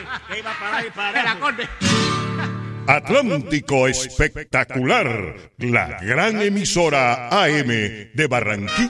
Que iba para ahí, para el acorde. Atlántico Espectacular, la gran emisora AM de Barranquilla.